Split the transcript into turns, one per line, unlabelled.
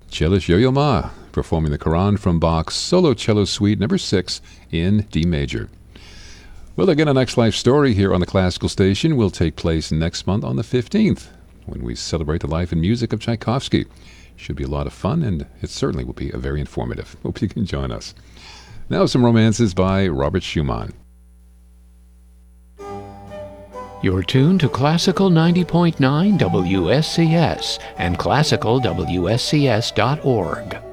Cellist Yo-Yo Ma performing the Quran from Bach's Solo Cello Suite Number 6 in D major. Well, again, our next life story here on the Classical Station will take place next month on the 15th when we celebrate the life and music of Tchaikovsky. Should be a lot of fun, and it certainly will be very informative. Hope you can join us. Now some romances by Robert Schumann.
You're tuned to Classical 90.9 WSCS and classicalwscs.org.